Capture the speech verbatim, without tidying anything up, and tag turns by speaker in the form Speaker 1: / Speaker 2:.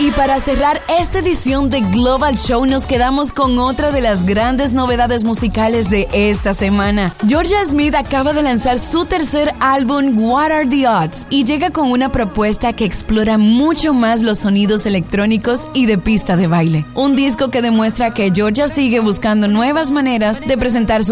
Speaker 1: Y para cerrar esta edición de Global Show nos quedamos con otra de las grandes novedades musicales de esta semana. Georgia Smith acaba de lanzar su tercer álbum What Are the Odds y llega con una propuesta que explora mucho más los sonidos electrónicos y de pista de baile. Un disco que demuestra que Georgia sigue buscando nuevas maneras de presentar su